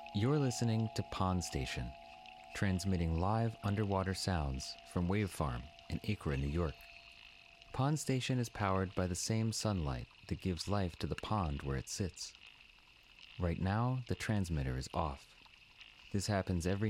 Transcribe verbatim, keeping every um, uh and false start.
You're listening to Pond Station, transmitting live underwater sounds from Wave Farm in Acra, New York. Pond Station is powered by the same sunlight that gives life to the pond where it sits. Right now, the transmitter is off. This happens every